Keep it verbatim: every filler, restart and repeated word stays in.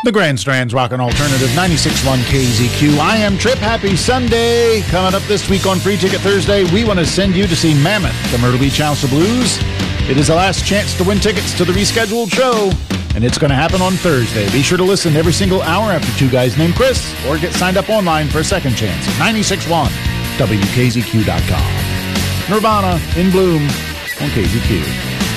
The Grand Strand's Rockin' Alternative, ninety-six point one K Z Q. I am Trip. Happy Sunday. Coming up this week on Free Ticket Thursday, we want to send you to see Mammoth, the Myrtle Beach House of Blues. It is the last chance to win tickets to the rescheduled show, and it's going to happen on Thursday. Be sure to listen every single hour after Two Guys Named Chris, or get signed up online for a second chance at ninety-six point one W K Z Q dot com. Nirvana, In Bloom, on K Z Q.